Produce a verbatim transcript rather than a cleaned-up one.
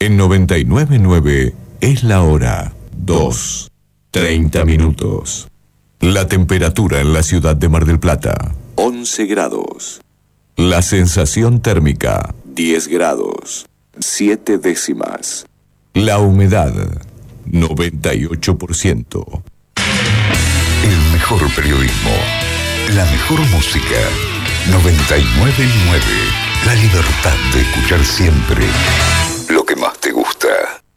En noventa y nueve punto nueve es la hora dos, treinta minutos. La temperatura en la ciudad de Mar del Plata, once grados. La sensación térmica, diez grados, siete décimas. La humedad, noventa y ocho por ciento. El mejor periodismo, la mejor música, noventa y nueve punto nueve. La libertad de escuchar siempre lo que más te gusta.